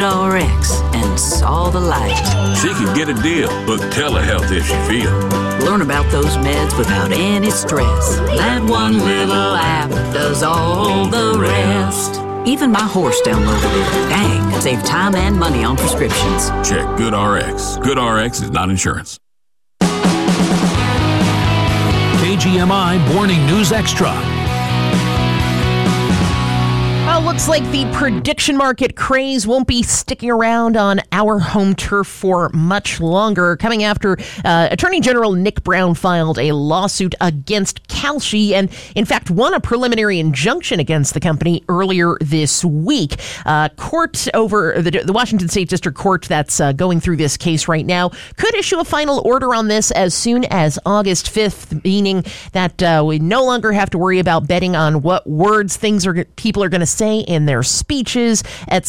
RX and saw the light. She can get a deal, book telehealth if she feels. Learn about those meds without any stress. That one little app does all the rest. Even my horse downloaded it. Dang, save time and money on prescriptions. Check GoodRx. GoodRx is not insurance. KGMI Morning News Extra. Well, looks like the prediction market craze won't be sticking around on our home turf for much longer. Coming after Attorney General Nick Brown filed a lawsuit against Kalshi and, in fact, won a preliminary injunction against the company earlier this week. Court over the Washington State District Court that's going through this case right now could issue a final order on this as soon as August 5th, meaning that we no longer have to worry about betting on what words people are going to say in their speeches,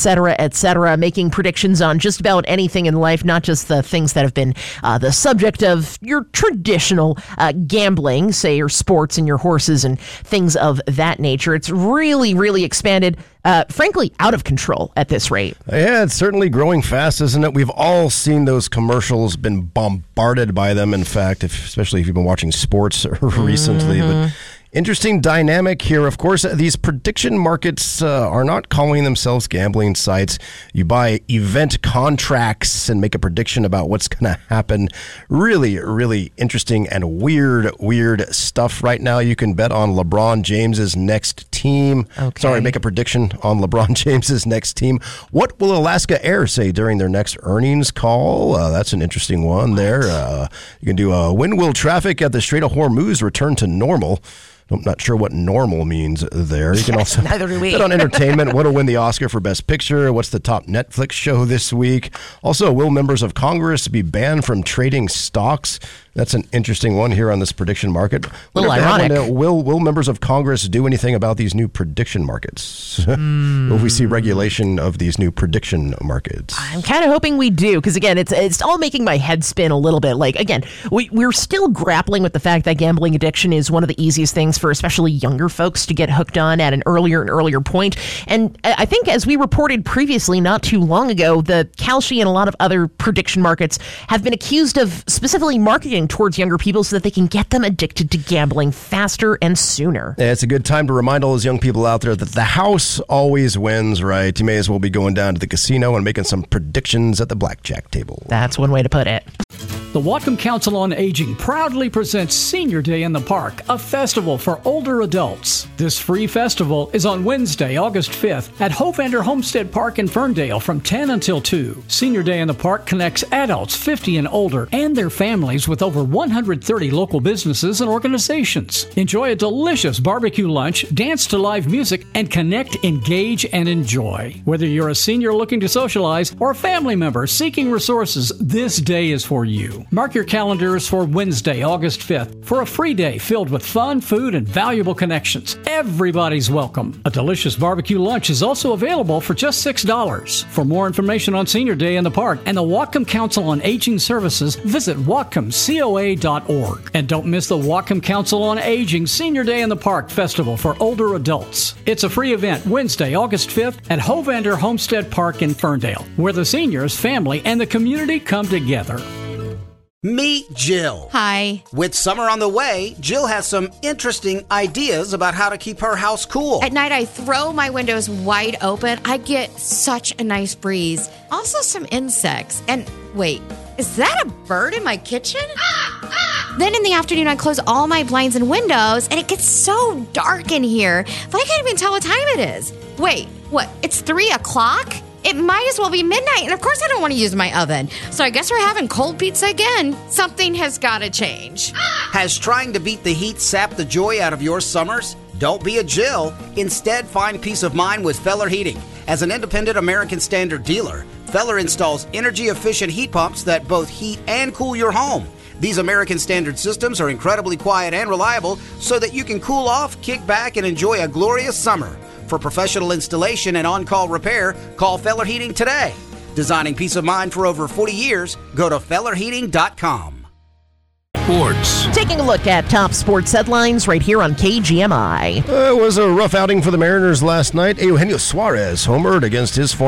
etc., making predictions on just about anything in life, not just the things that have been the subject of your traditional gambling, say your sports and your horses and things of that nature. It's really, really expanded, frankly, out of control at this rate. Yeah, it's certainly growing fast, isn't it? We've all seen those commercials, been bombarded by them, in fact, especially if you've been watching sports recently. But interesting dynamic here. Of course, these prediction markets are not calling themselves gambling sites. You buy event contracts and make a prediction about what's going to happen. Really, really interesting and weird stuff right now. You can bet on LeBron James's next team. Make a prediction on LeBron James's next team. What will Alaska Air say during their next earnings call? That's an interesting one there. You can do when will traffic at the Strait of Hormuz return to normal? I'm not sure what normal means there. You can also neither do we. bet on entertainment. What will win the Oscar for Best Picture? What's the top Netflix show this week? Also, will members of Congress be banned from trading stocks? That's an interesting one here on this prediction market. A little ironic. Will members of Congress do anything about these new prediction markets? Will we see regulation of these new prediction markets? I'm kind of hoping we do, because again, it's all making my head spin a little bit. Like, again, we're still grappling with the fact that gambling addiction is one of the easiest things for especially younger folks to get hooked on at an earlier and earlier point. And I think, as we reported previously not too long ago, the Kalshi and a lot of other prediction markets have been accused of specifically marketing towards younger people so that they can get them addicted to gambling faster and sooner. Yeah, it's a good time to remind all those young people out there that the house always wins, right? You may as well be going down to the casino and making some predictions at the blackjack table. That's one way to put it. The Whatcom Council on Aging proudly presents Senior Day in the Park, a festival for older adults. This free festival is on Wednesday, August 5th at Hovander Homestead Park in Ferndale from 10 until 2. Senior Day in the Park connects adults 50 and older and their families with over 130 local businesses and organizations. Enjoy a delicious barbecue lunch, dance to live music, and connect, engage, and enjoy. Whether you're a senior looking to socialize or a family member seeking resources, this day is for you. Mark your calendars for Wednesday, August 5th for a free day filled with fun, food, and valuable connections. Everybody's welcome. A delicious barbecue lunch is also available for just $6. For more information on Senior Day in the Park and the Whatcom Council on Aging Services, visit WhatcomCOA.org. And don't miss the Whatcom Council on Aging Senior Day in the Park Festival for older adults. It's a free event Wednesday, August 5th at Hovander Homestead Park in Ferndale, where the seniors, family, and the community come together. Meet Jill. Hi. With summer on the way, Jill has some interesting ideas about how to keep her house cool. At night, I throw my windows wide open. I get such a nice breeze. Also, some insects. And wait, is that a bird in my kitchen? Then in the afternoon, I close all my blinds and windows, and it gets so dark in here that I can't even tell what time it is. Wait, what? It's 3 o'clock? It might as well be midnight, and of course I don't want to use my oven. So I guess we're having cold pizza again. Something has got to change. Has trying to beat the heat sapped the joy out of your summers? Don't be a Jill. Instead, find peace of mind with Feller Heating. As an independent American Standard dealer, Feller installs energy-efficient heat pumps that both heat and cool your home. These American Standard systems are incredibly quiet and reliable so that you can cool off, kick back, and enjoy a glorious summer. For professional installation and on-call repair, call Feller Heating today. Designing peace of mind for over 40 years, go to FellerHeating.com. Sports. Taking a look at top sports headlines right here on KGMI. It was a rough outing for the Mariners last night. Eugenio Suarez homered against his former